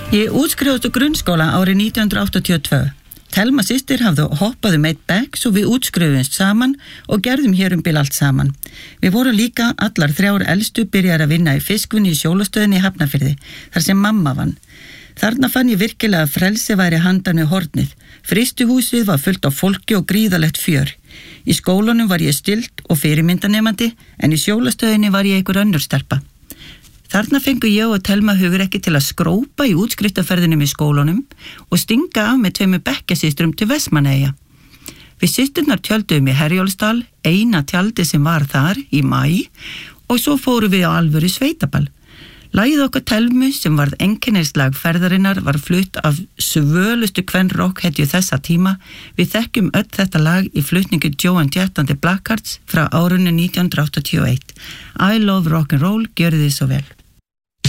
Ég útskrifaðist úr grunnskóla árið 1982. Telma systir hafði hoppað eitt bekk svo við útskrifuðumst saman og gerðum hér bil allt saman. Við vorum líka allar 3 elstu byrjar að vinna í fiskvinni í Sjólastöðinni í Hafnarfirði, þar sem mamma vann. Þarna fann ég virkilega að frelsi væri handan við hornið. Frystihúsið var fullt af fólki og gríðalegt fjör. Í skólanum var ég stillt og fyrirmyndanemandi, en í Sjólastöðinni var ég einhver önnur stelpa. Þarna fengu ég og Telma hugur ekki til að skrópa í útskriftarferðinum í skólanum og stinga af með 2 bekkjarsystrum til Vestmannaeyja. Við systurnar tjölduðum í Herjólfsdal, eina tjaldi sem var þar í maí, og svo fórum við á alvöru sveitaball. Lagið okkar Telmu sem varð einkennislag ferðarinnar var flutt af svölustu kvenrock hetju þessa tíma. Við þekkjum öll þetta lag í flutningu Joe and Jet and the Blackhearts frá árinu 1981. I love rock'n'roll, gjörið þið svo vel.